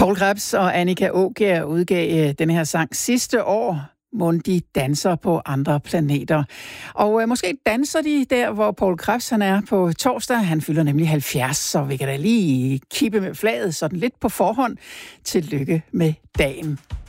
Poul Krebs og Annika Aakjær udgav denne her sang sidste år. Mon de danser på andre planeter. Og måske danser de der, hvor Poul Krebs han er på torsdag. Han fylder nemlig 70, så vi kan da lige kippe med flaget sådan lidt på forhånd. Tillykke med dagen.